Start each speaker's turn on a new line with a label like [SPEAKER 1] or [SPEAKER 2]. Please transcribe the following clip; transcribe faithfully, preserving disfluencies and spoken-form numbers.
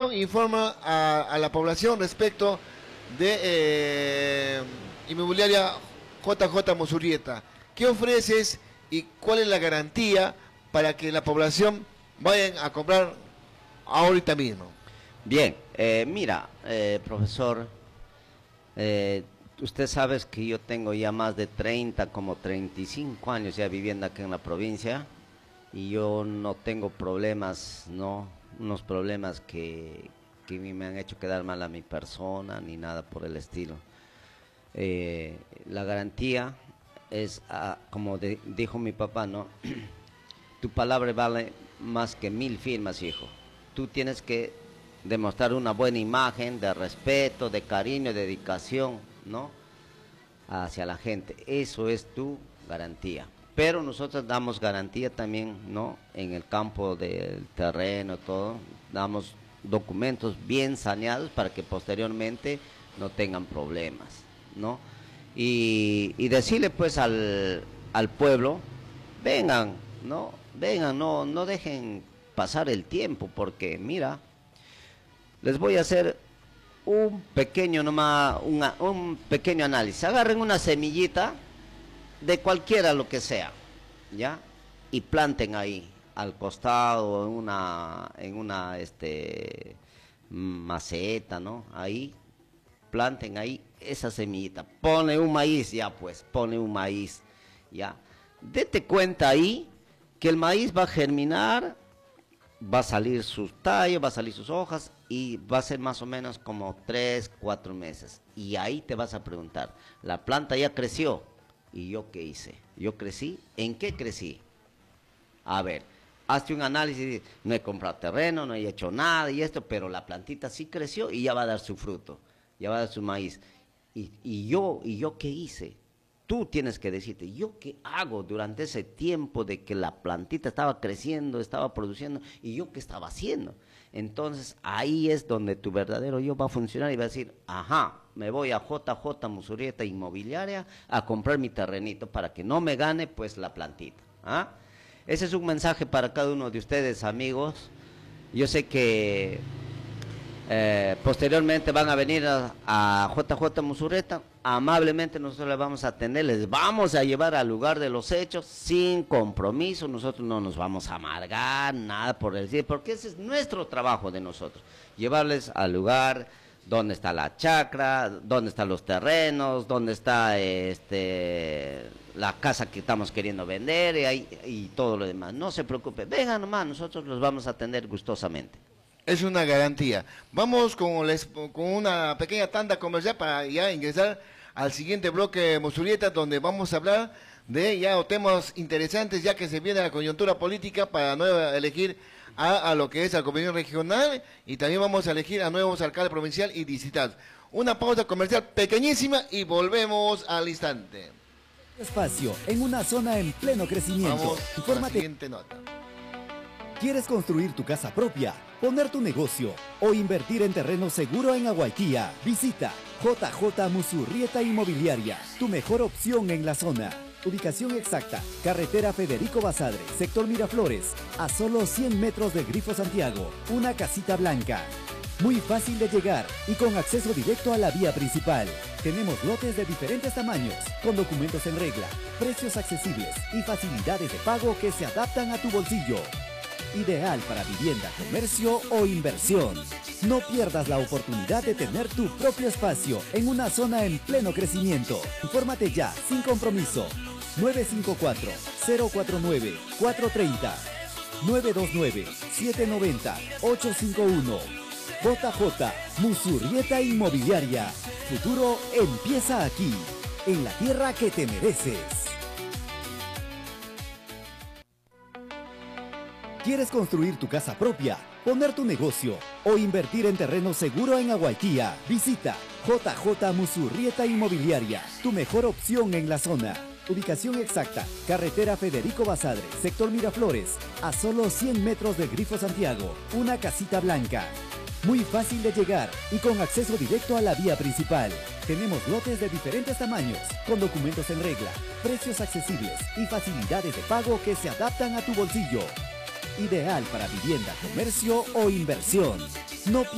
[SPEAKER 1] Corporación informa a, a la población respecto de eh, Inmobiliaria J J Mozurrieta. ¿Qué ofreces y cuál es la garantía para que la población vayan a comprar ahorita mismo?
[SPEAKER 2] Bien, eh, mira, eh, profesor, eh, usted sabe que yo tengo ya más de treinta, como treinta y cinco años ya viviendo aquí en la provincia y yo no tengo problemas, no, unos problemas que, que me han hecho quedar mal a mi persona ni nada por el estilo. Eh, la garantía es, ah, como de, dijo mi papá, ¿no? Tu palabra vale más que mil firmas, hijo. Tú tienes que demostrar una buena imagen de respeto, de cariño, de dedicación, ¿no? Hacia la gente. Eso es tu garantía. Pero nosotros damos garantía también, ¿no? En el campo del terreno, todo. Damos documentos bien saneados para que posteriormente no tengan problemas, ¿no? Y, y decirle pues al, al pueblo, vengan, ¿no? Vengan, no, no dejen pasar el tiempo, porque mira, les voy a hacer un pequeño nomás, una, un pequeño análisis. Agarren una semillita de cualquiera lo que sea, ¿ya? Y planten ahí, al costado, en una, en una este, maceta, ¿no? Ahí, planten ahí esa semillita. Pone un maíz, ya pues, pone un maíz, ¿ya? Dete cuenta ahí que el maíz va a germinar, va a salir sus tallos, va a salir sus hojas y va a ser más o menos como tres, cuatro meses. Y ahí te vas a preguntar, la planta ya creció, ¿y yo qué hice? Yo crecí, ¿en qué crecí? A ver, hazte un análisis, no he comprado terreno, no he hecho nada y esto, pero la plantita sí creció y ya va a dar su fruto, ya va a dar su maíz. ¿Y, y yo, y yo qué hice? Tú tienes que decirte, ¿yo qué hago durante ese tiempo de que la plantita estaba creciendo, estaba produciendo, y yo qué estaba haciendo? Entonces, ahí es donde tu verdadero yo va a funcionar y va a decir, ajá, me voy a J J Mozurrieta Inmobiliaria a comprar mi terrenito para que no me gane, pues, la plantita. ¿Ah? Ese es un mensaje para cada uno de ustedes, amigos. Yo sé que eh, posteriormente van a venir a, a J J Mozurrieta. Amablemente nosotros les vamos a atender, les vamos a llevar al lugar de los hechos sin compromiso. Nosotros no nos vamos a amargar, nada por decir, porque ese es nuestro trabajo de nosotros, llevarles al lugar donde está la chacra, donde están los terrenos, donde está este la casa que estamos queriendo vender y, ahí, y todo lo demás. No se preocupe, vengan nomás, nosotros los vamos a atender gustosamente.
[SPEAKER 1] Es una garantía. Vamos con, les, con una pequeña tanda comercial para ya ingresar al siguiente bloque Mozurrieta, donde vamos a hablar de ya temas interesantes, ya que se viene la coyuntura política para no elegir a, a lo que es la gobierno regional, y también vamos a elegir a nuevos alcaldes provincial y distritales. Una pausa comercial pequeñísima y volvemos al instante.
[SPEAKER 3] Espacio en una zona en pleno crecimiento.
[SPEAKER 1] Vamos
[SPEAKER 3] Infórmate.
[SPEAKER 1] a la siguiente nota.
[SPEAKER 3] ¿Quieres construir tu casa propia, poner tu negocio o invertir en terreno seguro en Aguaitía? Visita J J Mozurrieta Inmobiliaria, tu mejor opción en la zona. Ubicación exacta, carretera Federico Basadre, sector Miraflores, a solo cien metros del Grifo Santiago, una casita blanca. Muy fácil de llegar y con acceso directo a la vía principal. Tenemos lotes de diferentes tamaños, con documentos en regla, precios accesibles y facilidades de pago que se adaptan a tu bolsillo. Ideal para vivienda, comercio o inversión. No pierdas la oportunidad de tener tu propio espacio en una zona en pleno crecimiento. Infórmate ya, sin compromiso. nueve cinco cuatro, cero cuatro nueve, cuatro tres cero, nueve dos nueve, siete nueve cero, ocho cinco uno. J J Mozurrieta Inmobiliaria. Futuro empieza aquí, en la tierra que te mereces. ¿Quieres construir tu casa propia, poner tu negocio o invertir en terreno seguro en Aguaitía? Visita J J Mozurrieta Inmobiliaria, tu mejor opción en la zona. Ubicación exacta, carretera Federico Basadre, sector Miraflores, a solo cien metros del Grifo Santiago, una casita blanca. Muy fácil de llegar y con acceso directo a la vía principal. Tenemos lotes de diferentes tamaños, con documentos en regla, precios accesibles y facilidades de pago que se adaptan a tu bolsillo. Ideal para vivienda, comercio o inversión. No